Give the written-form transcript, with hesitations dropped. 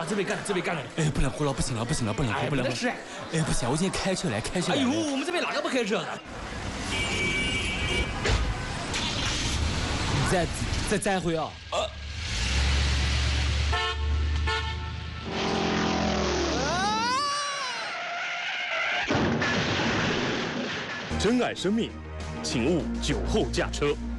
准备赶了。 哎，不能喝了，不行了，不能喝，不能喝。 是。 哎，不行，我今天开车来。 哎呦，我们这边那个不开车。再回啊！ 珍爱生命，请勿酒后驾车。